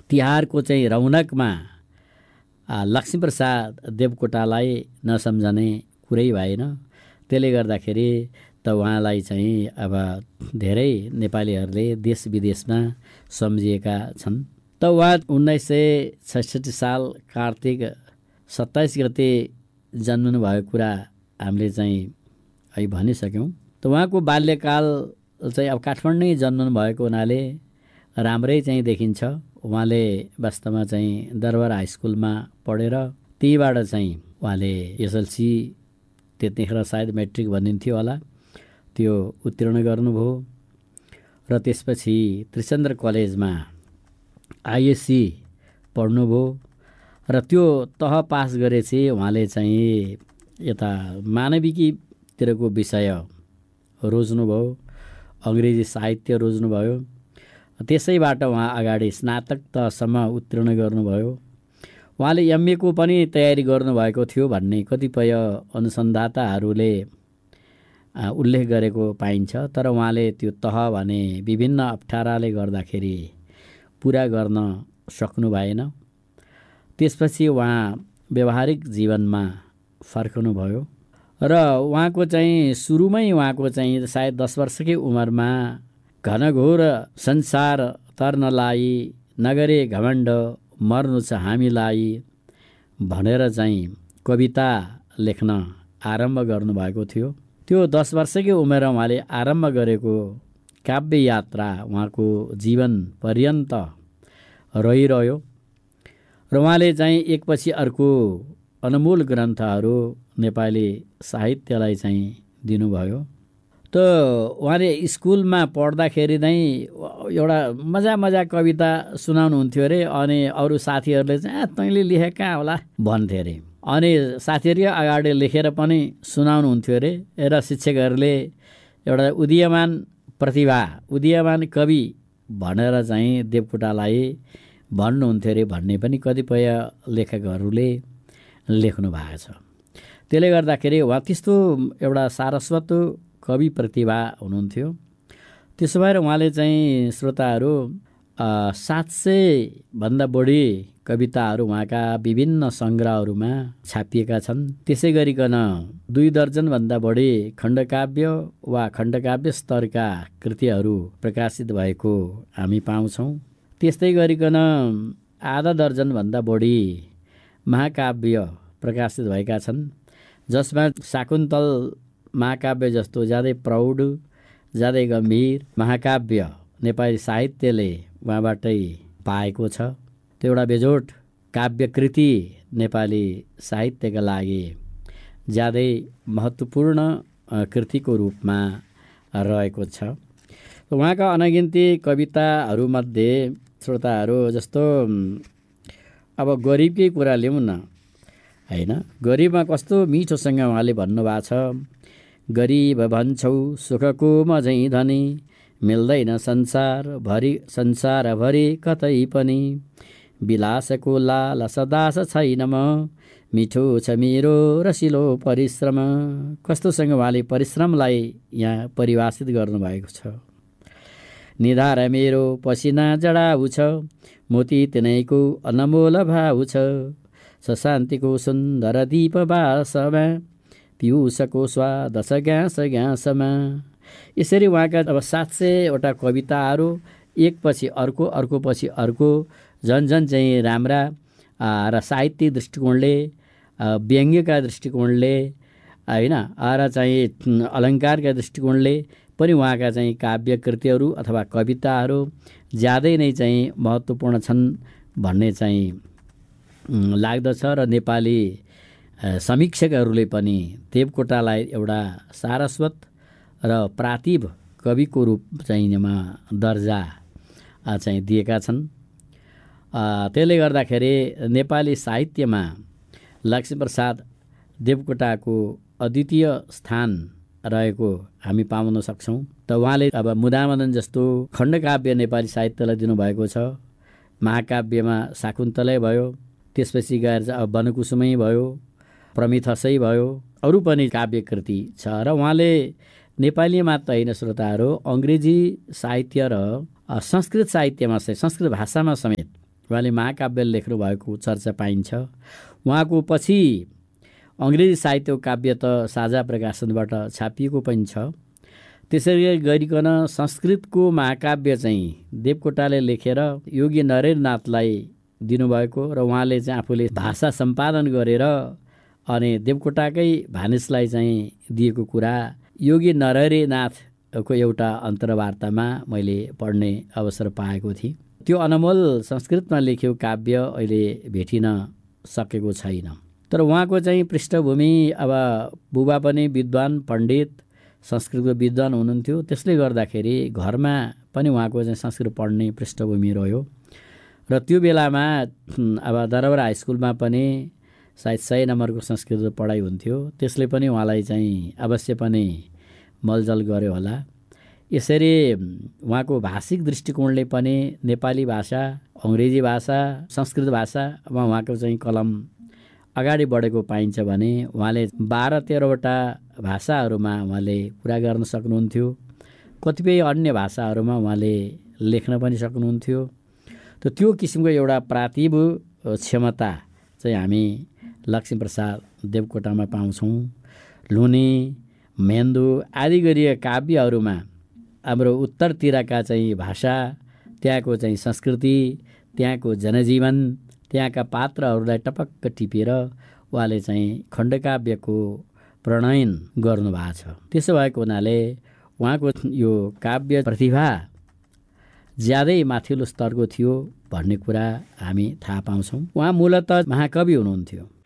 तिहारको चाहिँ रौनकमा लक्ष्मीप्रसाद देवकोटालाई नसम्झने कुरै भएन। त्यसले गर्दाखेरि त उहाँलाई चाहिँ अब धेरै नेपालीहरूले देश विदेशमा सम्झिएका छन्। त उहाँ 1966 साल कार्तिक 27 गते जन्मनु भएको कुरा हामीले चाहिँ है भनिसक्यौँ। त उहाँको बाल्यकाल चाहिँ अब काठमाडौँ जन्मनु भएको हुनाले राम्रै चाहिँ देखिन्छ। उहाँले वास्तवमा चाहिँ दरबार हाई स्कुलमा पढेर त्यहीबाट चाहिँ उहाँले एसएलसी त्यतिखेर सायद मेट्रिक भनिन्थ्यो होला त्यो उत्तीर्ण गर्नुभयो र त्यसपछि त्रिचन्द्र कलेजमा आइएससी पढ्नुभयो र त्यो तह पास गरेपछि उहाँले चाहिँ यता मानविकीतिरको विषय रोज्नुभयो, अङ्ग्रेजी साहित्य रोज्नुभयो। त्यसैबाट उहाँ अगाडि स्नातक तहसम्म उत्तीर्ण गर्नुभयो। उहाँले एमए को पनि तयारी गर्नुभएको थियो भन्ने कतिपय अनुसन्धाताहरूले उल्लेख गरेको पाइन्छ। तर उहाँले त्यो तह भने विभिन्न अप्ठ्याराले गर्दाखेरि पुरा गर्न सक्नु भएन। त्यसपछि उहाँ व्यवहारिक जीवनमा फर्कनुभयो र उहाँको चाहिँ सुरुमै उहाँको चाहिँ सायद 10 वर्षकै उमेरमा घनघोर संसार तर्नलाई नगरे घमण्ड मर्नु छ हामीलाई भनेर चाहिँ कविता लेख्न आरम्भ गर्नुभएको थियो। त्यो 10 वर्षकै उमेरमा उहाँले आरम्भ गरेको काव्य यात्रा उहाँको जीवन पर्यन्त रहिरह्यो र उहाँले चाहिँ एकपछि अर्को अनमोल ग्रन्थहरू नेपाली साहित्यलाई चाहिँ दिनुभयो। त उहाँले स्कुलमा पढ्दाखेरि नै एउटा मजा कविता सुनाउनुहुन्थ्यो अरे। अनि अरू साथीहरूले चाहिँ तैँले लेखे कहाँ होला भन्थे अरे। अनि साथीहरू अगाडि लेखेर पनि सुनाउनुहुन्थ्यो अरे र शिक्षकहरूले एउटा उदीयमान प्रतिभा उदीयमान कवि भनेर चाहिँ देवकोटालाई भन्नुहुन्थ्यो अरे भन्ने पनि कतिपय लेखकहरूले लेख्नु भएको छ। त्यसले गर्दाखेरि उहाँ त्यस्तो एउटा सारस्वत कवि प्रतिभा हुनुहुन्थ्यो। त्यसो भएर उहाँले चाहिँ श्रोताहरू 700 भन्दा बढी कविताहरू उहाँका विभिन्न सङ्ग्रहहरूमा छापिएका छन्। त्यसै गरिकन 2 दर्जन भन्दा बढी खण्डकाव्य वा खण्डकाव्य स्तरका कृतिहरू प्रकाशित भएको हामी पाउँछौँ। त्यस्तै गरिकन आधा दर्जन भन्दा बढी महाकाव्य प्रकाशित भएका छन्, जसमा शाकुन्तल महाकाव्य जस्तो ज्यादै प्रौढ ज्यादै गम्भीर महाकाव्य नेपाली साहित्यले उहाँबाटै पाएको छ। त्यो एउटा बेजोड काव्यकृति नेपाली साहित्यका लागि ज्यादै महत्त्वपूर्ण कृतिको रूपमा रहेको छ। उहाँका अनगिन्ती कविताहरूमध्ये श्रोताहरू जस्तो अब गरिबकै कुरा लिउँ न हैन। गरिबमा कस्तो मिठोसँग उहाँले भन्नुभएको छ, गरिब भन्छौ सुखको मझै धनी मिल्दैन संसारभरि कतै पनि विलासको लालसा सदास छैन म मिठो छ मेरो रसिलो परिश्रम। कस्तोसँग उहाँले परिश्रमलाई यहाँ परिभाषित गर्नुभएको छ। निधार मेरो पसिना जडाउ छ मोती तिनैको अनमोल भाउ छ शान्तिको सुन्दर दीप बासमा पियुषको स्वाद छ ग्यासमा। यसरी उहाँका अब 700वटा कविताहरू एकपछि अर्को अर्कोपछि अर्को झन् चाहिँ राम्रा र साहित्यिक दृष्टिकोणले व्यङ्ग्यका दृष्टिकोणले हैन र चाहिँ अलङ्कारका दृष्टिकोणले पनि उहाँका चाहिँ काव्य कृतिहरू अथवा कविताहरू ज्यादै नै चाहिँ महत्त्वपूर्ण छन् भन्ने चाहिँ लाग्दछ। र नेपाली समीक्षकहरूले पनि देवकोटालाई एउटा सारस्वत र प्रातिभ कविको रूप चाहिँमा दर्जा चाहिँ दिएका छन्। त्यसले गर्दाखेरि नेपाली साहित्यमा लक्ष्मीप्रसाद देवकोटाको अद्वितीय स्थान रहेको हामी पाउन सक्छौँ। त उहाँले अब मुदामदन जस्तो खण्डकाव्य नेपाली साहित्यलाई दिनुभएको छ। महाकाव्यमा शाकुन्तलै भयो, त्यसपछि गएर अब वनकुसुमै भयो, प्रमिथसै भयो, अरू पनि काव्यकृति छ। र उहाँले नेपाली मात्र होइन श्रोताहरू, अङ्ग्रेजी साहित्य र संस्कृत साहित्यमा चाहिँ संस्कृत भाषामा समेत उहाँले महाकाव्य लेख्नु भएको चर्चा पाइन्छ। उहाँको पछि अङ्ग्रेजी साहित्यको काव्य त साझा प्रकाशनबाट छापिएको पनि छ। त्यसरी गरिकन संस्कृतको महाकाव्य चाहिँ देवकोटाले लेखेर योगी नरेन्द्रनाथलाई दिनुभएको र उहाँले चाहिँ आफूले भाषा सम्पादन गरेर अनि देवकोटाकै भानिसलाई चाहिँ दिएको कुरा योगी नरहरिनाथको एउटा अन्तर्वार्तामा मैले पढ्ने अवसर पाएको थिएँ। त्यो अनमोल संस्कृतमा लेखिएको काव्य अहिले भेटिन सकेको छैन। तर उहाँको चाहिँ पृष्ठभूमि अब बुबा पनि विद्वान पण्डित संस्कृतको विद्वान हुनुहुन्थ्यो। त्यसले गर्दाखेरि घरमा पनि उहाँको चाहिँ संस्कृत पढ्ने पृष्ठभूमि रह्यो र त्यो बेलामा अब दरबार हाई स्कुलमा पनि सायद 100 नम्बरको संस्कृत पढाइ हुन्थ्यो। त्यसले पनि उहाँलाई चाहिँ अवश्य पनि मलजल गर्यो होला। यसरी उहाँको भाषिक दृष्टिकोणले पनि नेपाली भाषा, अङ्ग्रेजी भाषा, संस्कृत भाषामा उहाँको चाहिँ कलम अगाडि बढेको पाइन्छ भने उहाँले 12-13वटा भाषाहरूमा उहाँले कुरा गर्न सक्नुहुन्थ्यो। कतिपय अन्य भाषाहरूमा उहाँले लेख्न पनि सक्नुहुन्थ्यो। त त्यो किसिमको एउटा प्रातिभ क्षमता चाहिँ हामी लक्ष्मीप्रसाद देवकोटामा पाउँछौँ। लुनी, मेन्दु आदि गरिएका काव्यहरूमा हाम्रो उत्तरतिरका चाहिँ भाषा, त्यहाँको चाहिँ संस्कृति, त्यहाँको जनजीवन, त्यहाँका पात्रहरूलाई टपक्क टिपेर उहाँले चाहिँ खण्डकाव्यको प्रणयन गर्नुभएको छ। त्यसो भएको हुनाले उहाँको यो काव्य प्रतिभा ज्यादै माथिल्लो स्तरको थियो भन्ने कुरा हामी थाहा पाउँछौँ। उहाँ मूलतः महाकवि हुनुहुन्थ्यो।